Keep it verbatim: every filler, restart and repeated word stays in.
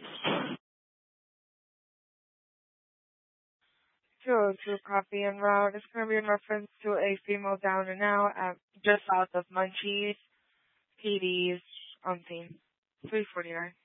two oh two copy en route. It's going to be in reference to a female down and out at just south of Munchies. P D's on scene. three forty-nine.